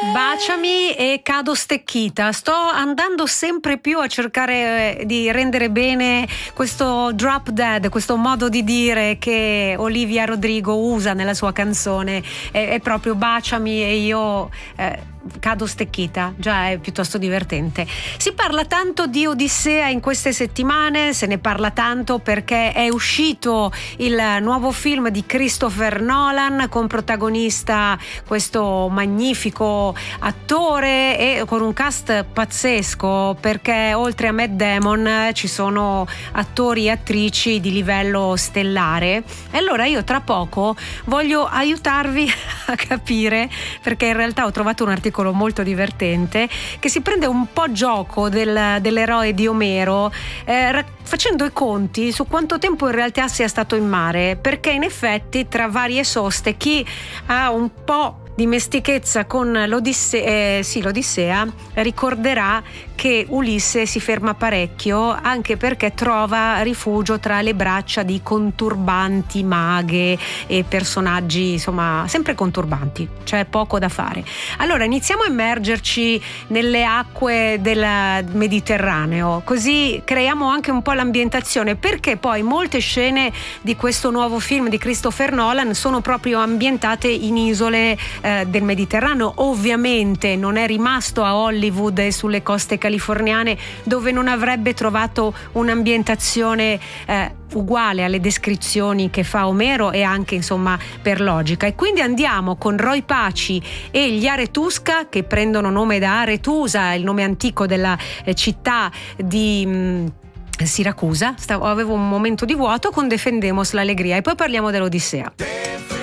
Baciami e cado stecchita. Sto andando sempre più a cercare di rendere bene questo drop dead, questo modo di dire che Olivia Rodrigo usa nella sua canzone. È proprio baciami e io cado stecchita. Già è piuttosto divertente. Si parla tanto di Odissea in queste settimane, se ne parla tanto perché è uscito il nuovo film di Christopher Nolan con protagonista questo magnifico attore e con un cast pazzesco, perché oltre a Matt Damon ci sono attori e attrici di livello stellare. E allora io tra poco voglio aiutarvi a capire, perché in realtà ho trovato un articolo molto divertente che si prende un po' gioco dell'eroe di Omero, facendo i conti su quanto tempo in realtà sia stato in mare, perché in effetti tra varie soste chi ha un po' dimestichezza con l'Odissea ricorderà che Ulisse si ferma parecchio, anche perché trova rifugio tra le braccia di conturbanti maghe e personaggi, insomma, sempre conturbanti, c'è poco da fare. Allora iniziamo a immergerci nelle acque del Mediterraneo, così creiamo anche un po' l'ambientazione, perché poi molte scene di questo nuovo film di Christopher Nolan sono proprio ambientate in isole del Mediterraneo. Ovviamente non è rimasto a Hollywood e sulle coste californiane, dove non avrebbe trovato un'ambientazione uguale alle descrizioni che fa Omero, e anche insomma per logica. E quindi andiamo con Roy Paci e gli Aretusca, che prendono nome da Aretusa, il nome antico della città di Siracusa. Avevo un momento di vuoto con Defendemos l'Allegria e poi parliamo dell'Odissea.